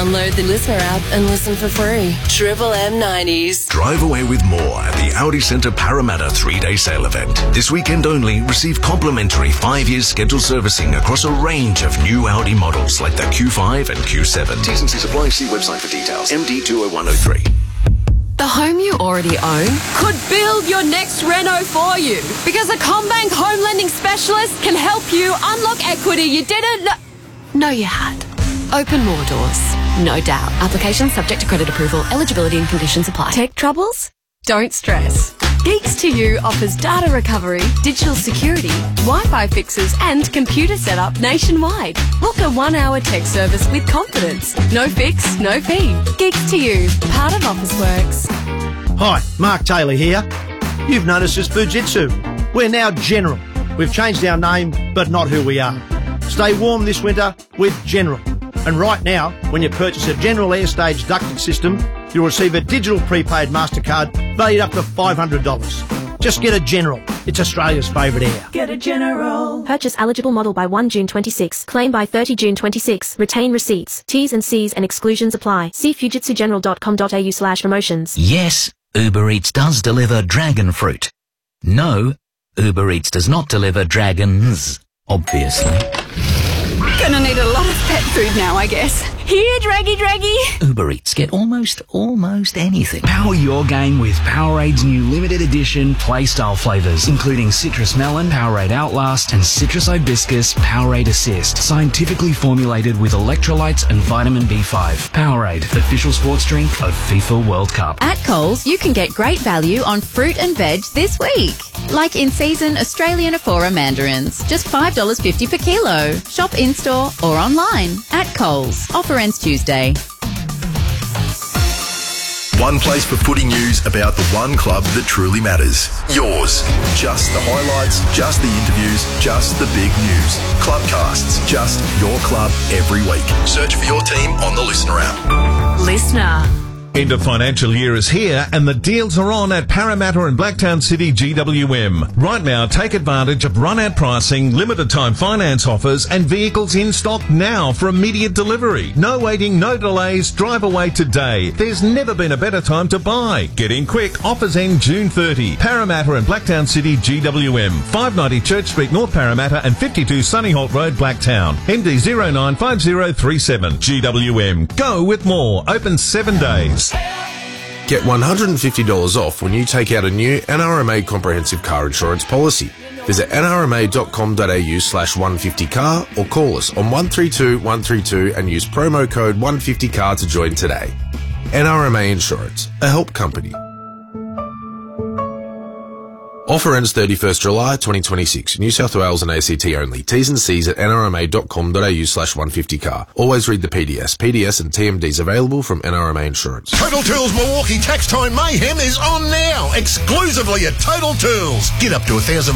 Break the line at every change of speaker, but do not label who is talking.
Download the Listener app and listen for free. Triple M 90s.
Drive away with more at the Audi Centre Parramatta 3-day sale event. This weekend only, receive complimentary 5-year scheduled servicing across a range of new Audi models like the Q5 and Q7. T's and C's apply. See website for details. MD20103.
The home you already own could build your next reno for you, because a CommBank home lending specialist can help you unlock equity you didn't know you had. Open more doors, no doubt. Application subject to credit approval. Eligibility and conditions apply. Tech troubles? Don't stress. Geeks2U offers data recovery, digital security, Wi-Fi fixes and computer setup nationwide. Book a 1-hour tech service with confidence. No fix, no fee. Geeks2U, part of Officeworks.
Hi, Mark Taylor here. You've noticed us Fujitsu. We're now General. We've changed our name, but not who we are. Stay warm this winter with General. And right now, when you purchase a General Airstage ducted system, you'll receive a digital prepaid MasterCard valued up to $500. Just get a General. It's Australia's favourite air.
Get a General.
Purchase eligible model by 1 June 26. Claim by 30 June 26. Retain receipts. T's and C's and exclusions apply. See fujitsugeneral.com.au/promotions.
Yes, Uber Eats does deliver dragon fruit. No, Uber Eats does not deliver dragons, obviously.
Gonna need a lot of pet food now, I guess. Here, Draggy.
Uber Eats get almost anything.
Power your game with Powerade's new limited edition Playstyle flavours, including Citrus Melon, Powerade Outlast, and Citrus Hibiscus Powerade Assist. Scientifically formulated with electrolytes and vitamin B5. Powerade, official sports drink of FIFA World Cup.
At Coles, you can get great value on fruit and veg this week. Like in-season Australian Afora mandarins, just $5.50 per kilo. Shop in-store or online at Coles. Offer ends Tuesday.
One place for footy news about the one club that truly matters. Yours. Just the highlights, just the interviews, just the big news. Clubcasts, just your club every week. Search for your team on the Listener app.
Listener.
End of financial year is here and the deals are on at Parramatta and Blacktown City GWM. Right now, take advantage of run-out pricing, limited time finance offers and vehicles in stock now for immediate delivery. No waiting, no delays, drive away today. There's never been a better time to buy. Get in quick, offers end June 30. Parramatta and Blacktown City GWM. 590 Church Street, North Parramatta and 52 Sunnyholt Road, Blacktown. MD 095037. GWM. Go with more. Open 7 days.
Get $150 off when you take out a new NRMA comprehensive car insurance policy. Visit nrma.com.au/150car or call us on 132 132 and use promo code 150car to join today. NRMA Insurance, a help company. Offer ends 31st July 2026. New South Wales and ACT only. T's and C's at nrma.com.au/150car. Always read the PDS. PDS and TMDs available from NRMA Insurance.
Total Tools Milwaukee Tax Time Mayhem is on now. Exclusively at Total Tools. Get up to $1,000